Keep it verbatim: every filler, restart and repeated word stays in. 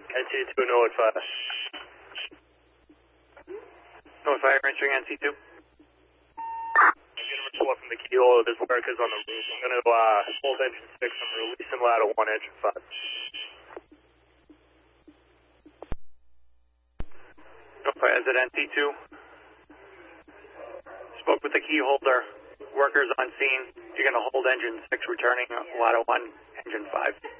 N C two, North Fire. North Fire entering N C two. I'm getting a report from the keyhole. There's workers on the roof. I'm going to uh, hold engine six. I'm releasing ladder one, engine five. North Fire is at N C two. Spoke with the key holder. Workers on scene. You're going to hold engine six, returning ladder one, engine five.